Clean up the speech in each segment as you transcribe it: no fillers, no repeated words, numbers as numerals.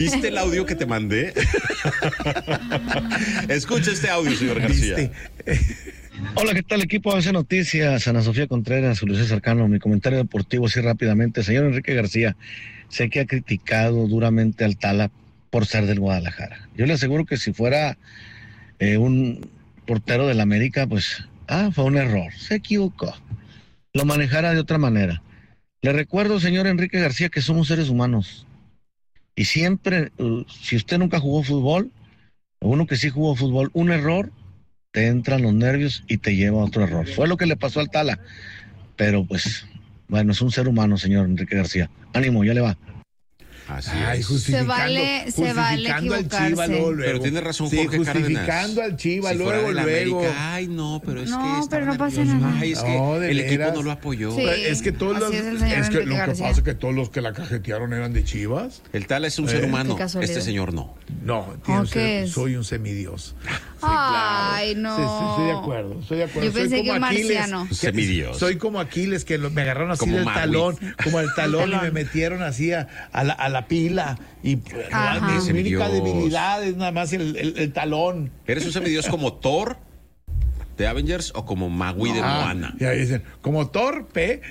¿Viste el audio que te mandé? Escucha este audio, señor García. ¿Viste? Hola, ¿qué tal equipo ABC Noticias? Ana Sofía Contreras, Julio César Cano. Mi comentario deportivo, sí, rápidamente. Señor Enrique García, sé que ha criticado duramente al Tala por ser del Guadalajara. Yo le aseguro que si fuera un portero del América, pues, fue un error, se equivocó. Lo manejara de otra manera. Le recuerdo, señor Enrique García, que somos seres humanos. Y siempre, si usted nunca jugó fútbol, o uno que sí jugó fútbol, un error te entran los nervios y te lleva a otro error. Fue lo que le pasó al Tala. Pero pues, bueno, es un ser humano, señor Enrique García. Ánimo, ya le va. Así Ay, es. Se vale justificando al equivocarse. Chiva luego. Pero tiene razón Sí, Jorge justificando Cárdenas. al Chiva Si fuera luego. del América, ay, no, pero es No, que pero estaba no pasa nervioso. nada. Ay, es que No, de el equipo veras. no lo apoyó. Sí. Es que todos Así los, es el señor es que Enrique lo que García. pasa es que todos los que la cajetearon eran de Chivas. El Tala es un ser humano, Qué casualidad. este señor no. No, ¿qué es? soy un semidios. Sí, Ay, claro. no. Sí, estoy de acuerdo, estoy de acuerdo. Yo pensé soy que como Aquiles, marciano. Semidios. Soy como Aquiles, que me agarraron así Como del Maui. talón, como el talón, y me metieron así a la pila. Y Ajá. mi única Semidios. debilidad es nada más el talón. ¿Eres un semidios como Thor de Avengers o como Maui de Moana? Ya dicen, como torpe.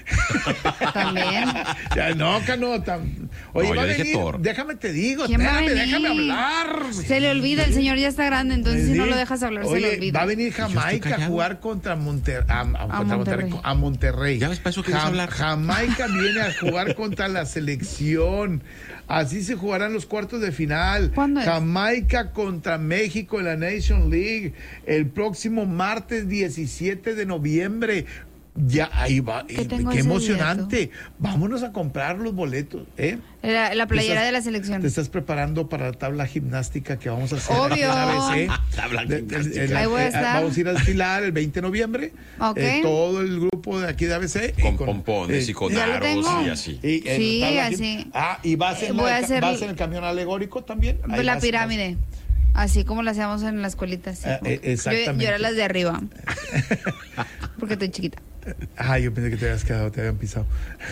También. Ya, no, Cano. Oye, No, va yo a dije venir, Thor. déjame te digo, ¿Quién va a espérame, venir? déjame hablar. Se le olvida, el señor ya está grande, entonces si no Sí. lo dejas hablar, se le Oye, olvida. va a venir estoy Jamaica a callado. jugar contra Monterrey. a Monterrey. Ya ves, para eso querías hablar. Jamaica viene a jugar contra la selección. Así se jugarán los cuartos de final. ¿Cuándo es? Jamaica contra México en la Nation League el próximo martes 17 de noviembre. Ya, ahí va. ¿Qué tengo Qué ese emocionante. Vámonos a comprar los boletos, ¿eh? La playera Te estás- de la selección. Te estás preparando para la tabla gimnástica que vamos a hacer Obvio. aquí en ABC. Tabla De- gimnástica. Ahí voy a estar. Vamos a ir a desfilar el 20 de noviembre. Ok. Todo el grupo de aquí de ABC. Con pompones y con Ya lo aros tengo. y así. Sí, tabla así. y vas en, Voy a hacer- vas en el camión alegórico también. Ahí La vas- pirámide. Así como la hacíamos en la escuelita. Así. Exactamente. Yo era las de arriba. Porque estoy chiquita. Yo pensé que te habías quedado, te habían pisado.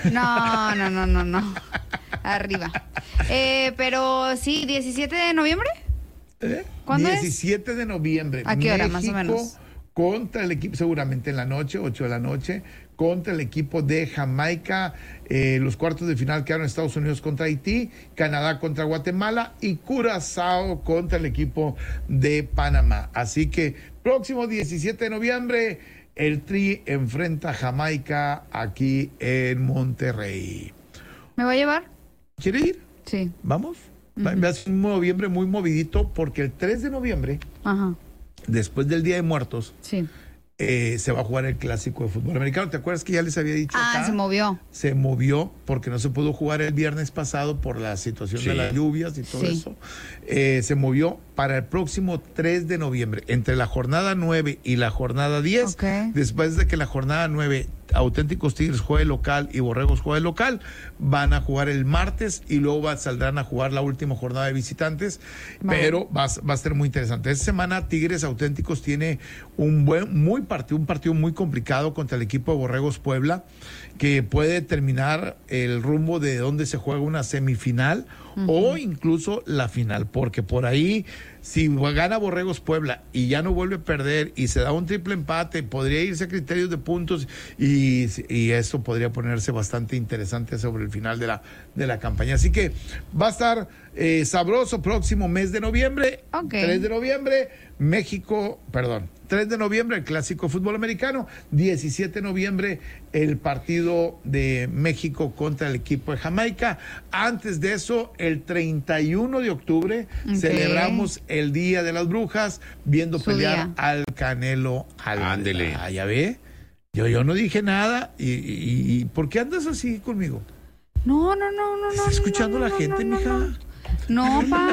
No. Arriba. Pero sí, 17 de noviembre. ¿Cuándo es? 17 de noviembre. ¿A qué hora, más o menos? Contra el equipo, seguramente en la noche, 8 de la noche, contra el equipo de Jamaica. Los cuartos de final quedaron Estados Unidos contra Haití, Canadá contra Guatemala y Curazao contra el equipo de Panamá. Así que próximo 17 de noviembre, el Tri enfrenta a Jamaica aquí en Monterrey. ¿Me va a llevar? ¿Quiere ir? Sí. ¿Vamos? Va a ser un noviembre muy movidito porque el 3 de noviembre, Ajá. después del Día de Muertos, Sí. se va a jugar el clásico de fútbol americano. ¿Te acuerdas que ya les había dicho acá? Se movió. Se movió porque no se pudo jugar el viernes pasado por la situación Sí. de las lluvias y todo Sí. eso. Se movió para el próximo 3 de noviembre, entre la jornada 9 y la jornada 10. Ok. Después de que la jornada 9 Auténticos Tigres juegue local y Borregos juegue local, van a jugar el martes y luego saldrán a jugar la última jornada de visitantes, Vale. pero va a ser muy interesante. Esta semana Tigres Auténticos tiene un partido muy complicado contra el equipo de Borregos Puebla, que puede determinar el rumbo de dónde se juega una semifinal o incluso la final, porque por ahí, si gana Borregos Puebla y ya no vuelve a perder y se da un triple empate, podría irse a criterios de puntos y eso podría ponerse bastante interesante sobre el final de la campaña. Así que va a estar sabroso próximo mes de noviembre, Ok. 3 de noviembre, 3 de noviembre el clásico fútbol americano, 17 de noviembre el partido de México contra el equipo de Jamaica. Antes de eso, el 31 de octubre Ok. celebramos el Día de las Brujas viendo Su pelear día. al Canelo Álvarez. Ándele. Ya ve, yo no dije nada y ¿por qué andas así conmigo? No. ¿Estás escuchando a la gente, mija? No, pa.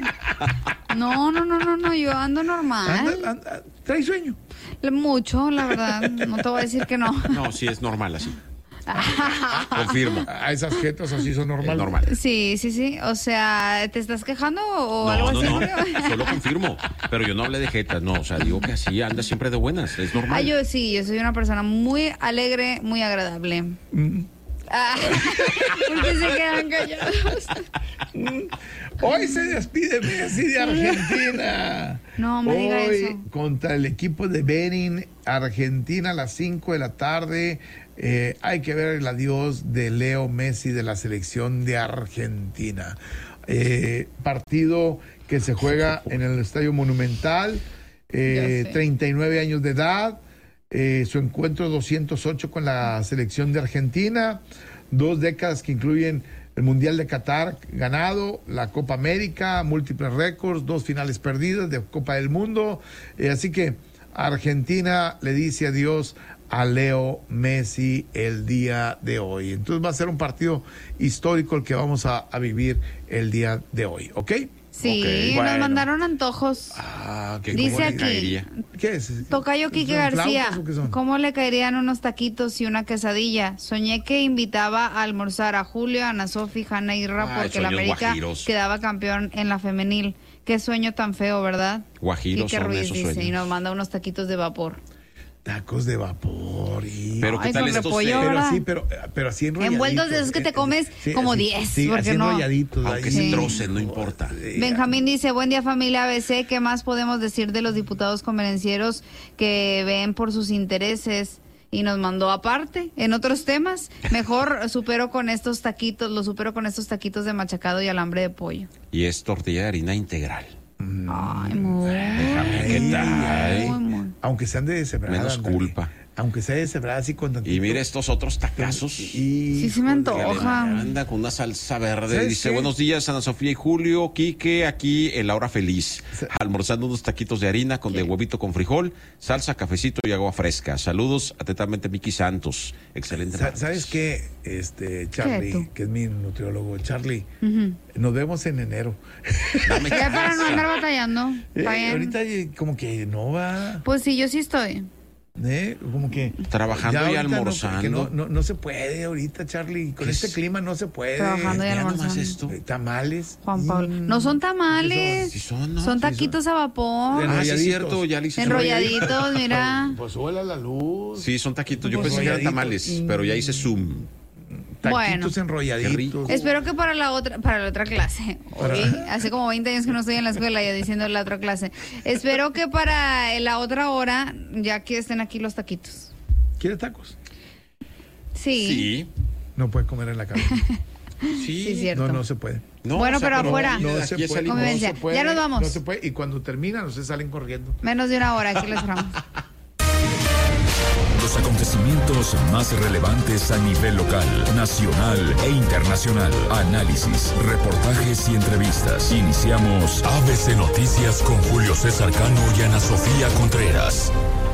No, yo ando normal. ¿Traes sueño? Mucho, la verdad. No te voy a decir que no. No, sí es normal así. Confirmo. A esas jetas así son Es normales. normal. Sí. O sea, ¿te estás quejando o algo No, así? solo confirmo. Pero yo no hablé de jetas, no. O sea, digo que así anda siempre de buenas. Es normal. Yo soy una persona muy alegre, muy agradable. Porque se quedan callados. Hoy se despide Messi de Argentina. No me diga Hoy, eso. contra el equipo de Benin, Argentina, a las 5 de la tarde. Hay que ver el adiós de Leo Messi de la selección de Argentina. Partido que se juega en el Estadio Monumental. 39 años de edad. Su encuentro 208 con la selección de Argentina. 2 décadas que incluyen el Mundial de Qatar ganado, la Copa América, múltiples récords, 2 finales perdidas de Copa del Mundo. Así que Argentina le dice adiós a Leo Messi el día de hoy. Entonces va a ser un partido histórico el que vamos a vivir el día de hoy, ¿ok? Sí, Ok, nos bueno. mandaron antojos. Que Dice cómo le aquí, caería. ¿Qué es? Tocayo Quique ¿Son García, flautas o qué son? ¿cómo le caerían unos taquitos y una quesadilla? Soñé que invitaba a almorzar a Julio, a Ana Sofi, Hanna y Ra, Ay, porque la sueños América guajiros. quedaba campeón en la femenil. Qué sueño tan feo, ¿verdad? Guajiros Quique son Ruiz esos dice, sueños. y nos manda unos taquitos de vapor. Tacos de vapor y... Pero Ay, qué tal con estos repollo, feos? Pero ¿verdad? sí, pero así enrolladitos. Envueltos de esos que te comes como 10, porque así no. enrolladitos. Aunque ahí. se trocen, no importa. Benjamín dice, buen día familia ABC, ¿qué más podemos decir de los diputados convenencieros que ven por sus intereses? Y nos mandó aparte, en otros temas, mejor lo supero con estos taquitos de machacado y alambre de pollo. Y es tortilla de harina integral. Ay, muy. ¿Qué tal? Muy, muy. Aunque sean de deshebrada. Menos ándale. culpa. Aunque sea deshebrada así con tantito. Y mire estos otros tacazos. Sí se me antoja. Anda con una salsa verde. ¿Sabes Dice, qué? buenos días, Ana Sofía y Julio. Quique, aquí en la hora feliz. Almorzando unos taquitos de harina con de huevito con frijol, salsa, cafecito y agua fresca. Saludos atentamente, Miki Santos. Excelente. martes. ¿Sabes qué? Charlie, tú? que es mi nutriólogo. Charlie, nos vemos en enero. Dame Ya para no casa. andar batallando. Está bien. Ahorita como que no va. Pues sí, yo sí estoy. Como que Trabajando ya y ahorita almorzando. No se puede ahorita, Charlie. Con ¿Qué este es? clima no se puede. Trabajando y Ya nomás almorzando. esto. Tamales. Juan Pablo. No son tamales. Sí son, ¿no? Son Sí taquitos a vapor. Ah, sí es Enrolladitos. cierto, ya le hice. Enrolladitos, mira. Pues súbela la luz. Sí, son taquitos. Yo Pues pensé que eran enrolladitos. tamales, pero ya hice zoom. Taquitos Bueno. Qué enrolladitos. rico. Espero que para la otra clase. Hoy, hace como 20 años que no estoy en la escuela, ya diciendo la otra clase. Espero que para la otra hora ya que estén aquí los taquitos. ¿Quiere tacos? Sí. Sí. No puede comer en la casa. Sí, cierto. No se puede. No, Bueno, pero afuera. No, No aquí se ya puede. salimos. Convivencia. No se puede, Ya nos vamos. No se puede. Y cuando terminan, ustedes salen corriendo. Menos de una hora, aquí les esperamos. Los acontecimientos más relevantes a nivel local, nacional e internacional. Análisis, reportajes y entrevistas. Iniciamos ABC Noticias con Julio César Cano y Ana Sofía Contreras.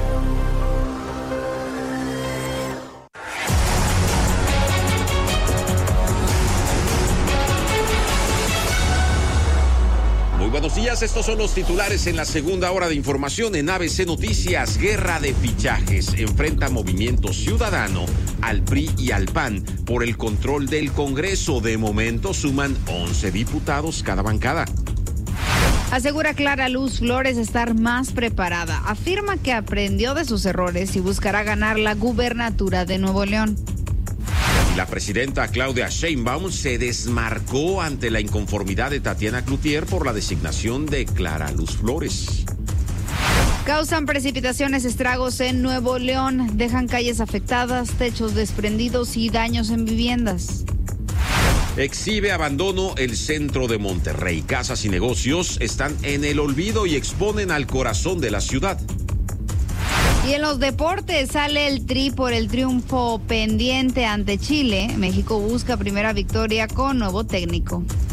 Muy buenos días, estos son los titulares en la segunda hora de información en ABC Noticias. Guerra de fichajes enfrenta Movimiento Ciudadano al PRI y al PAN por el control del Congreso. De momento suman 11 diputados cada bancada. Asegura Clara Luz Flores estar más preparada. Afirma que aprendió de sus errores y buscará ganar la gubernatura de Nuevo León. La presidenta Claudia Sheinbaum se desmarcó ante la inconformidad de Tatiana Cloutier por la designación de Clara Luz Flores. Causan precipitaciones, estragos en Nuevo León. Dejan calles afectadas, techos desprendidos y daños en viviendas. Exhibe abandono el centro de Monterrey. Casas y negocios están en el olvido y exponen al corazón de la ciudad. Y en los deportes sale el Tri por el triunfo pendiente ante Chile. México busca primera victoria con nuevo técnico.